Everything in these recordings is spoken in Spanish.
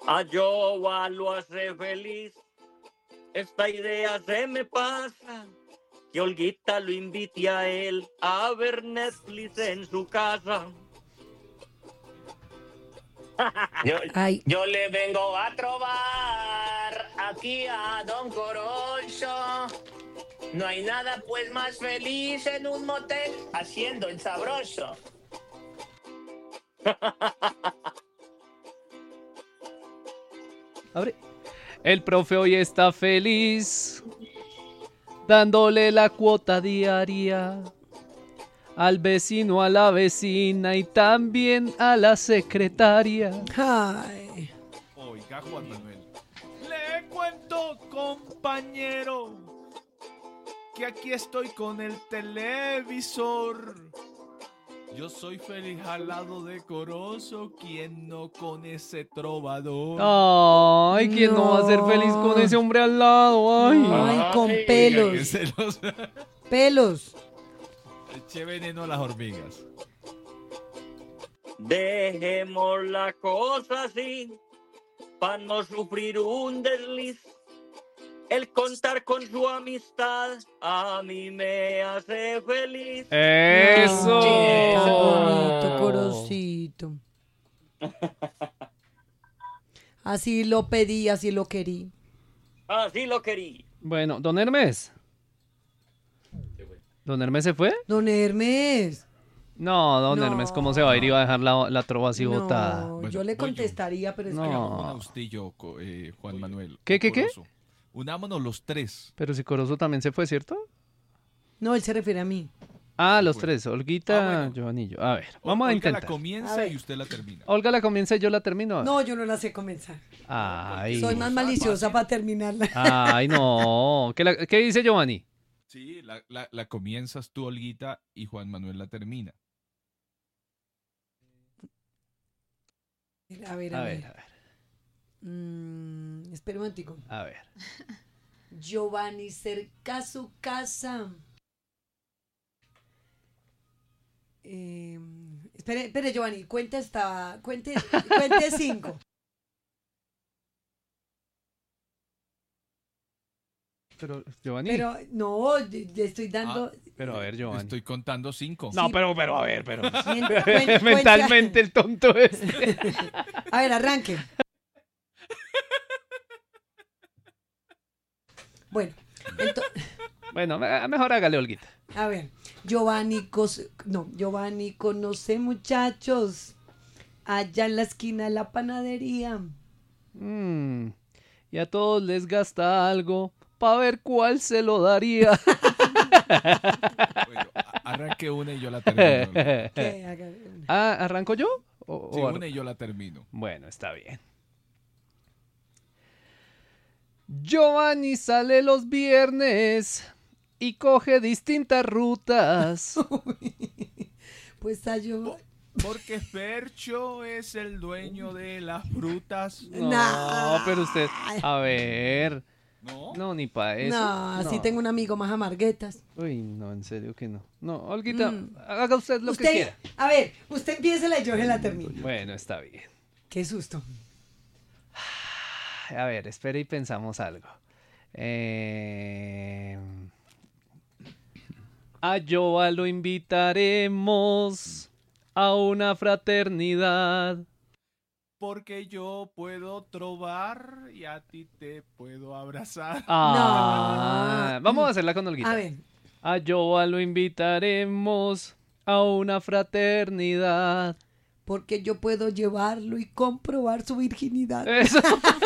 A Joa lo hace feliz. Esta idea se me pasa. Que Olguita lo invite a él a ver Netflix en su casa. Yo, Ay, yo le vengo a trobar aquí a Don Corocho. No hay nada pues más feliz en un motel haciendo el sabroso. Abre. El profe hoy está feliz, dándole la cuota diaria al vecino, a la vecina y también a la secretaria. ay. Oiga, Juan Manuel. Le cuento, compañero, que aquí estoy con el televisor. Yo soy feliz al lado de Corozo, quien no con ese trovador. Ay, ¿quién no va a ser feliz con ese hombre al lado? Ay. Ay, con Ay, pelos. Oiga, que se los Pelos. eche veneno a las hormigas. Dejemos la cosa así, para no sufrir un desliz. El contar con su amistad a mí me hace feliz. ¡Eso! Ay, tan bonito, Corocito. Así lo pedí, así lo querí. Así lo quería. Bueno, don Hermes. ¿Don Hermes se fue? Don Hermes. No, don No. Hermes, ¿cómo se va a ir? Iba a dejar la trova así No, botada. Bueno, yo le voy yo. contestaría, pero es No. que Una usted y yo, Juan Manuel. ¿Qué? Corozo. Unámonos los tres. Pero si Corozo también se fue, ¿cierto? no, él se refiere a mí. Ah, los fue. tres. Olguita, bueno. Giovanni y yo. A ver, vamos a Olga intentar. la A comienza ver. y usted la termina. Olga la comienza y yo la termino. No, yo no la sé comenzar. Ay. Soy más maliciosa para terminarla. Ay, no. ¿Qué dice Giovanni? Sí, la comienzas tú, Olguita, y Juan Manuel la termina. A ver, A a ver, ver. a ver. Espera un momentico. A ver. Giovanni cerca a su casa. Espere, Giovanni, cuente 5. Pero, Giovanni. Pero no, le estoy dando. Pero a ver, Giovanni. Estoy contando 5. No, pero a ver, pero. Cuente- Mentalmente el tonto es. A ver, arranque. Bueno, Bueno, mejor hágale, Olguita. a ver. Giovanni conoce muchachos. Allá en la esquina de la panadería. Y a todos les gasta algo para ver cuál se lo daría. Bueno, arranque una y yo la termino. ¿Qué? Haga una. Ah, ¿arranco yo? Sí, una y yo la termino. Bueno, está bien. Giovanni sale los viernes y coge distintas rutas. Pues a yo. Porque Fercho es el dueño de las frutas. No, Nah. pero usted, a ver, ¿No? no, ni para eso. No, así tengo un amigo más amarguetas. Uy, no, en serio que no. No, Olguita, Mm. haga usted lo que Usted, quiera. a ver, usted empieza y yo se la termino. Bueno, está bien. Qué susto. A ver, espere y pensamos algo. A Joa lo invitaremos a una fraternidad. Porque yo puedo trobar y a ti te puedo abrazar. Ah, vamos a hacerla con Olguita. A ver, A Joa lo invitaremos a una fraternidad. porque yo puedo llevarlo y comprobar su virginidad. Eso.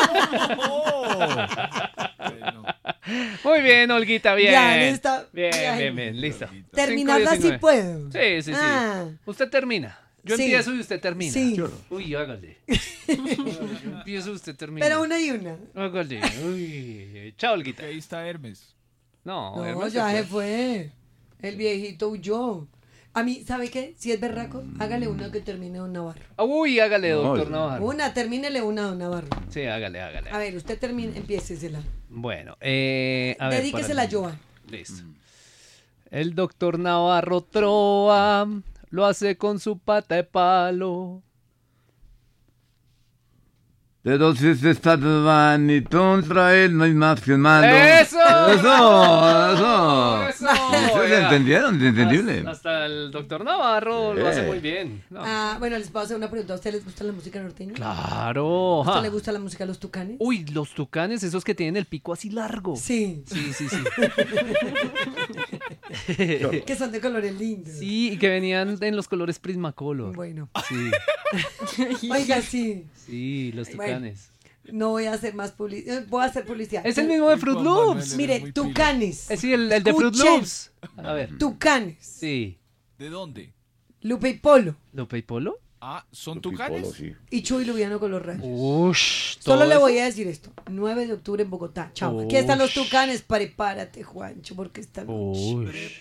Bueno, Muy bien, Olguita, bien. Ya, está. Bien, Ay. bien, bien, listo. Terminarla sí 5:19. puedo. Sí, sí, sí. Ah. Usted termina. Yo Sí. empiezo y usted termina. Sí. Uy, hágale. Yo empiezo y usted termina. Pero una y una. Hágale. Uy. Chao, Olguita. ahí está Hermes. No, No, Hermes ya se se fue. fue. El viejito huyó. A mí, ¿sabe qué? Si es berraco, hágale una que termine Don Navarro. Uy, hágale, No, doctor ya. Navarro. Termínele una Don Navarro. Sí, hágale, hágale. A ver, usted termine, empiécesela. Bueno, a ver. Dedíquesela a para- Joa. Listo. El doctor Navarro Trova lo hace con su pata de palo. Pero si se está manito Israel, no hay más que un mando. ¡Eso! ¡Eso! ¡Eso! ¿Ustedes Vea. entendieron? ¿Entendible? Hasta el doctor Navarro lo hace muy bien. No. Bueno, les puedo hacer una pregunta. ¿A ustedes les gusta la música norteña? Claro. ¿A usted ja. le gusta la música de Los Tucanes? Uy, los tucanes, esos que tienen el pico así largo. Sí. Sí, sí, sí. Que son de colores lindos. Sí, y que venían en los colores Prismacolor. Bueno. Sí, Oiga, sí. sí, los Bueno. tucanes. No voy a hacer más publicidad. Voy a hacer publicidad. Es el mismo de Fruit Juan Manuel, Loops. eres Mire, muy Tucanes. Sí, el de Fruit Escuchen. Loops. A ver. Tucanes. Sí. ¿De dónde? Lupe y Polo. ¿Lope y Polo? Ah, ¿son tucanes? Y Chuy Lubiano con los rayos. Ush. Solo todo le eso. voy a decir esto. 9 de octubre en Bogotá. Chao. Aquí están los Ush. Tucanes. Prepárate, Juancho, porque están... Ush.